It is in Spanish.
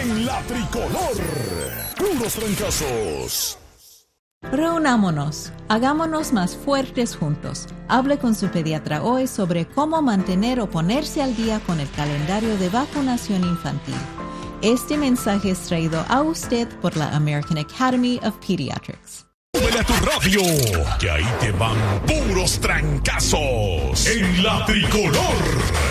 en la tricolor. Puros trancazos. Reunámonos, hagámonos más fuertes juntos. Hable con su pediatra hoy sobre cómo mantener o ponerse al día con el calendario de vacunación infantil. Este mensaje es traído a usted por la American Academy of Pediatrics. Súbele a tu radio, que ahí te van puros trancazos en la tricolor.